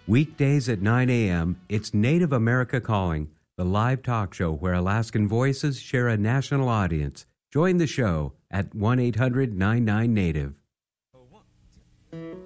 Weekdays at 9 a.m., it's Native America Calling, the live talk show where Alaskan voices share a national audience. Join the show at 1-800-99-NATIVE.